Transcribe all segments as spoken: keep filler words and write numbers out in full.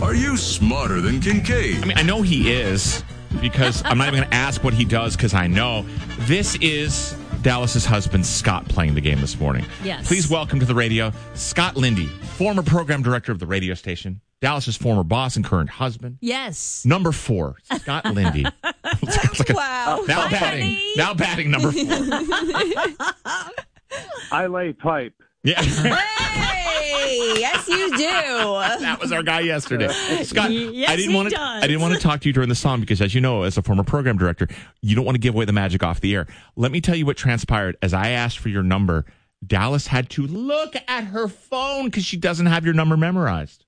Are you smarter than Kincaid? I mean, I know he is because I'm not even going to ask what he does because I know. This is Dallas's husband, Scott, playing the game this morning. Yes. Please welcome to the radio, Scott Lindy, former program director of the radio station, Dallas's former boss and current husband. Yes. Number four, Scott Lindy. like a, Wow. Now Hi, batting. honey. Now batting number four. I lay pipe. Yeah. Hey, yes, you do. That was our guy yesterday. Scott, Yes, I didn't he want to does. I didn't want to talk to you during the song because, as you know, as a former program director, you don't want to give away the magic off the air. Let me tell you what transpired. As I asked for your number, Dallas had to look at her phone because she doesn't have your number memorized.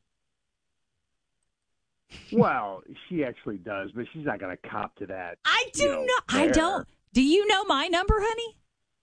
Well, she actually does, but she's not going to cop to that. I do you know, not. I there. don't. Do you know my number, honey?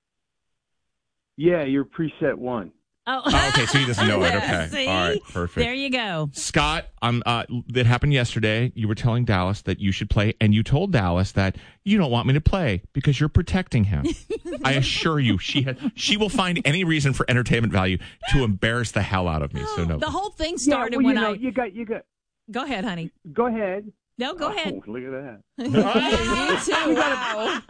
Yeah, you're preset one. Oh, Oh, okay, so he doesn't know it. Okay. See? All right, perfect. There you go. Scott, um, uh, that happened yesterday. You were telling Dallas that you should play, and you told Dallas that you don't want me to play because you're protecting him. I assure you, she has, she will find any reason for entertainment value to embarrass the hell out of me. So no, The whole thing Yeah, started well, you when know, I. you got, you got. Go ahead, honey. Go ahead. No, go ahead. Oh, look at that. You too. Wow.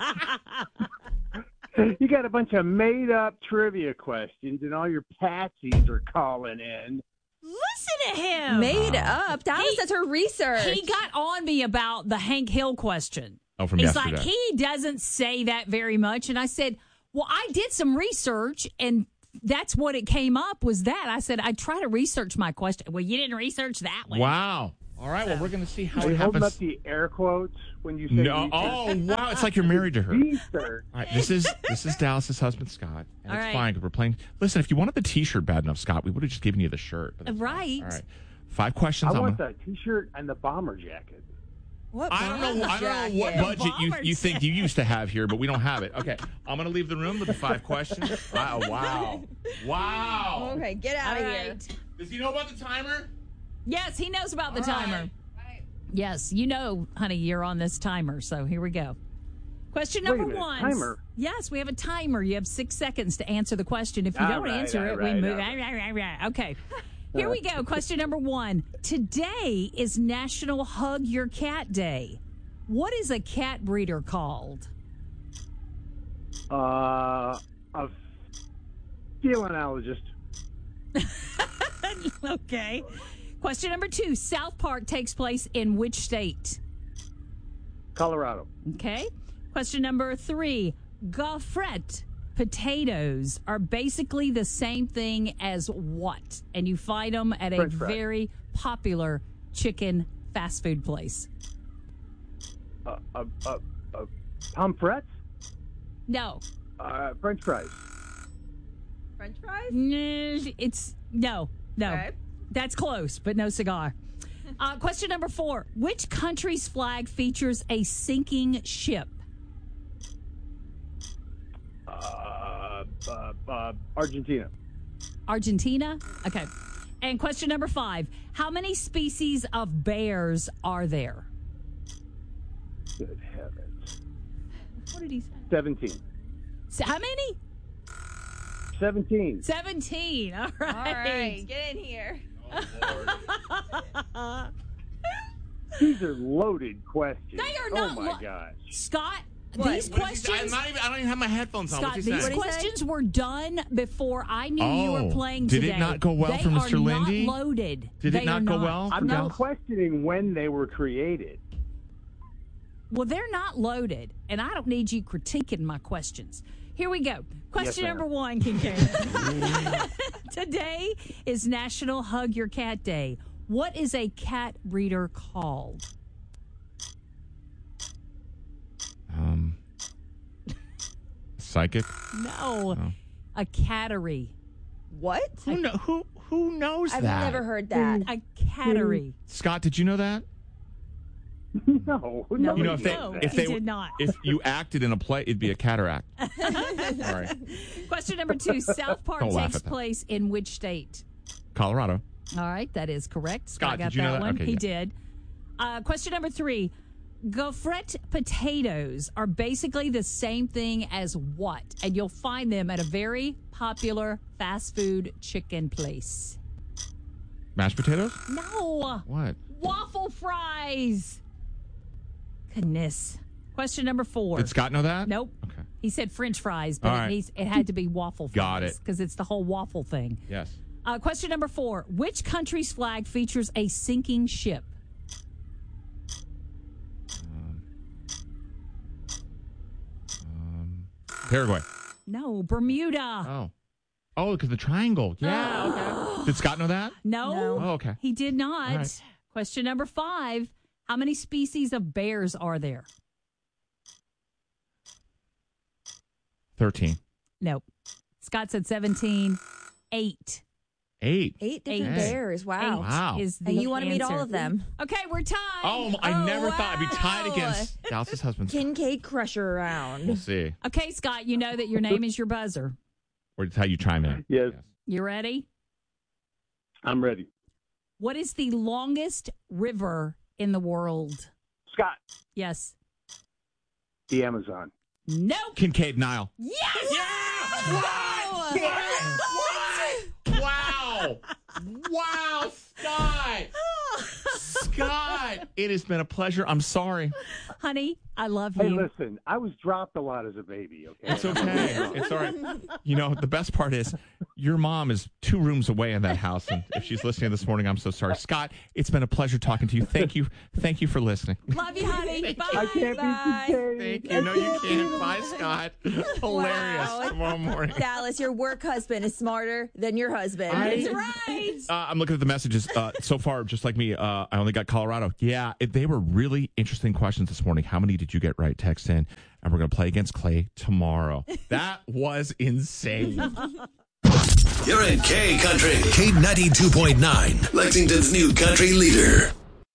You got a bunch of made-up trivia questions, and all your patsies are calling in. Listen to him. Made up. Dallas He- does her research. He got on me about the Hank Hill question. oh, from It's yesterday. like he doesn't say that very much. And I said, well, I did some research and that's what it came up was that. I said, I try to research my question. Well, you didn't research that one. Wow. All right. Well, we're going to see how Are it you holding happens. up the air quotes when you say No. research? Oh, wow. It's like you're married to her. Research. All right, this is this is Dallas's husband, Scott. And All it's right. fine because we're playing. Listen, if you wanted the T-shirt bad enough, Scott, we would have just given you the shirt. but it's fine. Right. All right. Five questions. I I'm want gonna- the T-shirt and the bomber jacket. What I don't know. I don't know what jacket? budget you Bomber you think you used to have here, but we don't have it. Okay, I'm gonna leave the room with the five questions. Wow! Wow! Wow! Okay, get out All of here. right. Does he know about the timer? Yes, he knows about the All right. timer. Yes, you know, honey, you're on this timer. So here we go. Question Wait a number minute, one. timer? Yes, we have a timer. You have six seconds to answer the question. If you All don't right, answer all it, right, we move. all right. Okay. Here we go. Question number one. Today is National Hug Your Cat Day. What is a cat breeder called? Uh, a felinologist. Okay. Question number two. South Park takes place in which state? Colorado. Okay. Question number three. Gaufrette potatoes are basically the same thing as what? And you find them at a French fries. very popular chicken fast food place. Uh, uh, uh, uh, pomfrets. No. Uh, French fries. French fries? No, it's no, no. Okay. That's close, but no cigar. Uh, question number four. Which country's flag features a sinking ship? Uh, uh, uh, Argentina. Argentina? Okay. And question number five. How many species of bears are there? Good heavens. What did he say? Seventeen. So how many? Seventeen. seventeen. All right. All right, get in here. These are loaded questions. They are Oh not my lo- gosh. Scott, What? these What is he- I'm questions. not even, I don't even have my headphones on. Scott, What's he these saying? What'd he say? questions were done before I knew you Oh, were playing did it today. not go well they for Mister are Lindy? Not loaded. Did They it not are go not. well? I'm for not Dallas? questioning when they were created. Well, they're not loaded, and I don't need you critiquing my questions. Here we go. Question Yes, ma'am. number one, Kincaid. Today is National Hug Your Cat Day. What is a cat breeder called? Um, psychic. No, Oh. a cattery. What? Who know, who who knows I've that? never heard that. A cattery. Scott, did you know that? No. No, You know, if they no, if he they did not. if you acted in a play, it'd be a cataract. All right, Question number two. South Park Don't laugh takes at that. place in which state? Colorado. All right, that is correct. Scott, got did you know that that? one. Okay, he yeah. did. Uh, question number three. Gaufrette potatoes are basically the same thing as what? And you'll find them at a very popular fast food chicken place. Mashed potatoes? No. What? Waffle fries. Goodness. Question number four. Did Scott know that? Nope. Okay. He said French fries, but All it right. needs it had to be waffle fries. Got it. Because it's the whole waffle thing. Yes. Uh, question number four. Which country's flag features a sinking ship? Um, um, Paraguay. No, Bermuda. Oh. Oh, because the triangle. Yeah, okay. Did Scott know that? No. No. Oh, okay. He did not. All right. Question number five. How many species of bears are there? thirteen. Nope. Scott said seventeen. Eight. Eight. Eight different Eight. bears. Wow. Eight Wow. is the And you want to meet all answer. of them. Okay, we're tied. Oh, I Oh, never thought I'd be tied wow. against Dallas's husband. Kincaid Crusher We'll around. see. Okay, Scott, you know that your name is your buzzer. Or it's how you chime in. Yes, You ready? I'm ready. What is the longest river in the world? Scott, Yes. the Amazon. Nope. Kincaid Nile. Yes. Wow! Wow! Wow, Scott! Scott! It has been a pleasure. I'm sorry. Honey, I love Hey, you. listen, I was dropped a lot as a baby, okay? It's okay. It's all right. You know, the best part is your mom is two rooms away in that house. And if she's listening this morning, I'm so sorry. Scott, it's been a pleasure talking to you. Thank you. Thank you for listening. Love you, honey. Bye. I can't Bye. be Kincaid. Thank you. No, you can't. Bye, Scott. Hilarious. Wow. Tomorrow morning. Dallas, your work husband is smarter than your husband. That's right. Uh, I'm looking at the messages. Uh, so far, just like me, uh, I only got Colorado. Yeah, it, they were really interesting questions this morning. How many did you get right? Text in. And we're going to play against Clay tomorrow. That was insane. You're in K Country. K ninety-two point nine. Lexington's new country leader.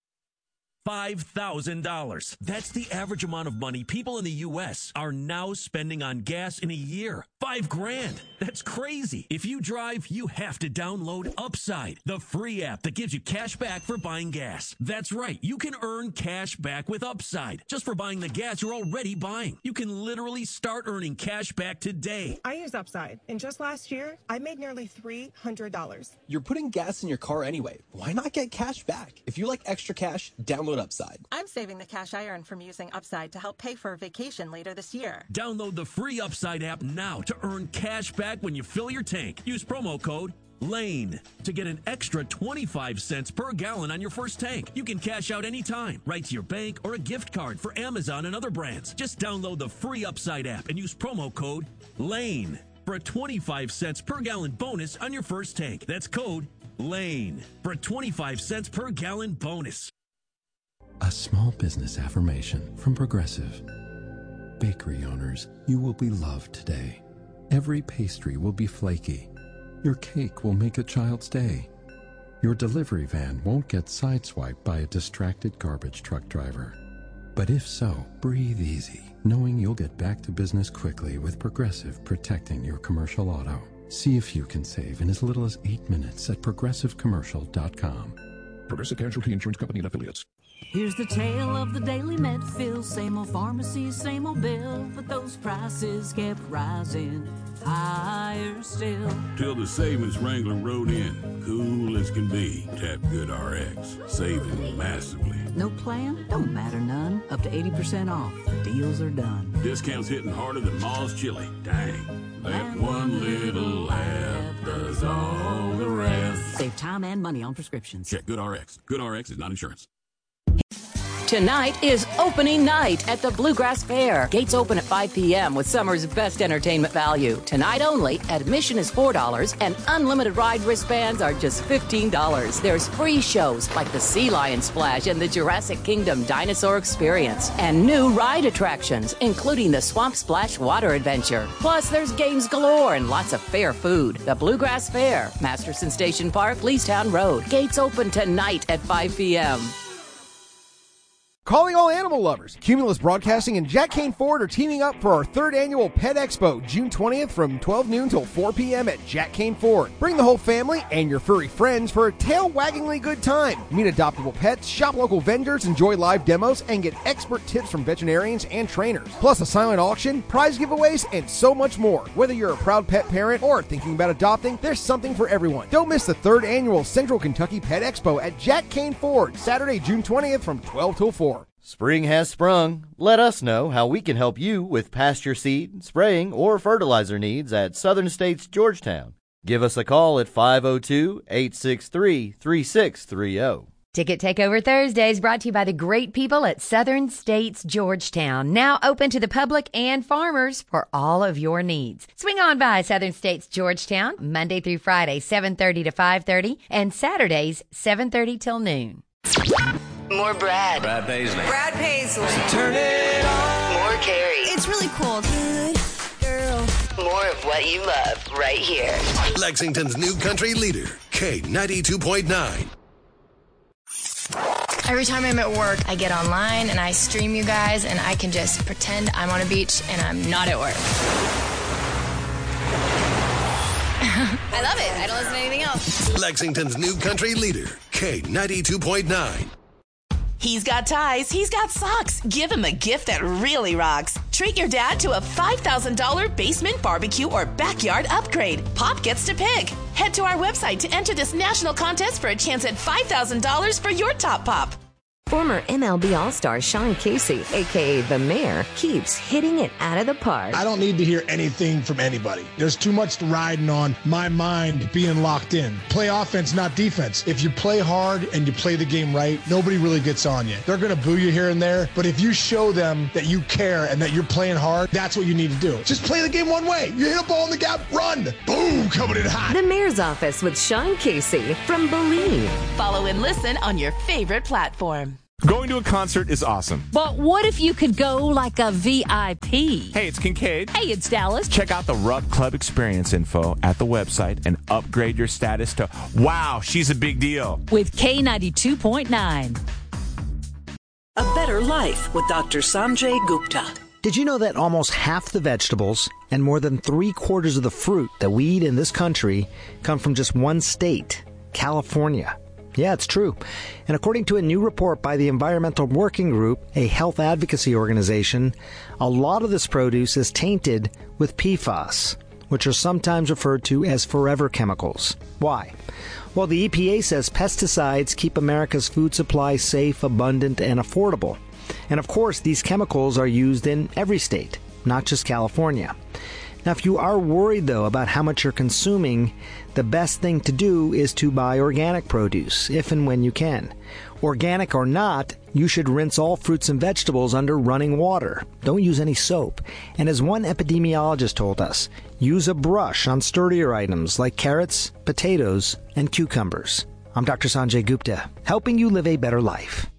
five thousand dollars. That's the average amount of money people in the U S are now spending on gas in a year. Five grand. That's crazy. If you drive, you have to download Upside, the free app that gives you cash back for buying gas. That's right. You can earn cash back with Upside just for buying the gas you're already buying. You can literally start earning cash back today. I use Upside, and just last year, I made nearly three hundred dollars. You're putting gas in your car anyway. Why not get cash back? If you like extra cash, download Upside. I'm saving the cash I earn from using Upside to help pay for a vacation later this year. Download the free Upside app now to earn cash back when you fill your tank. Use promo code LANE to get an extra twenty-five cents per gallon on your first tank. You can cash out anytime, right to your bank or a gift card for Amazon and other brands. Just download the free Upside app and use promo code LANE for a twenty-five cents per gallon bonus on your first tank. That's code LANE for a twenty-five cents per gallon bonus. A small business affirmation from Progressive. Bakery owners, you will be loved today. Every pastry will be flaky. Your cake will make a child's day. Your delivery van won't get sideswiped by a distracted garbage truck driver. But if so, breathe easy, knowing you'll get back to business quickly with Progressive protecting your commercial auto. See if you can save in as little as eight minutes at progressive commercial dot com. Progressive Casualty Insurance Company and Affiliates. Here's the tale of the daily Medfield. Same old pharmacy, same old bill, but those prices kept rising higher still. Till the savings Wrangler rode in, cool as can be. Tap Good R X, saving massively. No plan? Don't matter none. Up to eighty percent off. The deals are done. Discounts hitting harder than Ma's chili. Dang, that one little app does all the rest. Save time and money on prescriptions. Check Good R X. Good R X is not insurance. Tonight is opening night at the Bluegrass Fair. Gates open at five p.m. with summer's best entertainment value. Tonight only, admission is four dollars and unlimited ride wristbands are just fifteen dollars. There's free shows like the Sea Lion Splash and the Jurassic Kingdom Dinosaur Experience. And new ride attractions, including the Swamp Splash Water Adventure. Plus, there's games galore and lots of fair food. The Bluegrass Fair, Masterson Station Park, Leestown Road. Gates open tonight at five p.m. Calling all animal lovers. Cumulus Broadcasting and Jack Kane Ford are teaming up for our third annual Pet Expo, June twentieth from twelve noon till four p.m. at Jack Kane Ford. Bring the whole family and your furry friends for a tail-waggingly good time. Meet adoptable pets, shop local vendors, enjoy live demos, and get expert tips from veterinarians and trainers. Plus a silent auction, prize giveaways, and so much more. Whether you're a proud pet parent or thinking about adopting, there's something for everyone. Don't miss the third annual Central Kentucky Pet Expo at Jack Kane Ford, Saturday, June twentieth from twelve till four. Spring has sprung. Let us know how we can help you with pasture seed, spraying, or fertilizer needs at Southern States Georgetown. Give us a call at five oh two, eight six three, three six three oh. Ticket Takeover Thursdays brought to you by the great people at Southern States Georgetown. Now open to the public and farmers for all of your needs. Swing on by Southern States Georgetown, Monday through Friday, seven thirty to five thirty, and Saturdays, seven thirty till noon. More Brad. Brad Paisley. Brad Paisley. So turn it on. More Carrie. It's really cool. Good girl. More of what you love right here. Lexington's new country leader, K ninety-two point nine. Every time I'm at work, I get online and I stream you guys, and I can just pretend I'm on a beach and I'm not at work. I love it. I don't listen to anything else. Lexington's new country leader, K ninety-two point nine. He's got ties, he's got socks. Give him a gift that really rocks. Treat your dad to a five thousand dollars basement barbecue or backyard upgrade. Pop gets to pick. Head to our website to enter this national contest for a chance at five thousand dollars for your top pop. Former M L B All-Star Sean Casey, a k a. The Mayor, keeps hitting it out of the park. I don't need to hear anything from anybody. There's too much riding on my mind being locked in. Play offense, not defense. If you play hard and you play the game right, nobody really gets on you. They're going to boo you here and there, but if you show them that you care and that you're playing hard, that's what you need to do. Just play the game one way. You hit a ball in the gap, run. Boom, coming in hot. The Mayor's Office with Sean Casey from Believe. Follow and listen on your favorite platform. Going to a concert is awesome. But what if you could go like a V I P? Hey, it's Kincaid. Hey, it's Dallas. Check out the Rupp Club experience info at the website and upgrade your status to, wow, she's a big deal. With K ninety-two point nine. A Better Life with Doctor Sanjay Gupta. Did you know that almost half the vegetables and more than three quarters of the fruit that we eat in this country come from just one state, California? Yeah, it's true. And according to a new report by the Environmental Working Group, a health advocacy organization, a lot of this produce is tainted with P FAS, which are sometimes referred to as forever chemicals. Why? Well, the E P A says pesticides keep America's food supply safe, abundant, and affordable. And of course, these chemicals are used in every state, not just California. Now, if you are worried, though, about how much you're consuming, the best thing to do is to buy organic produce, if and when you can. Organic or not, you should rinse all fruits and vegetables under running water. Don't use any soap. And as one epidemiologist told us, use a brush on sturdier items like carrots, potatoes, and cucumbers. I'm Doctor Sanjay Gupta, helping you live a better life.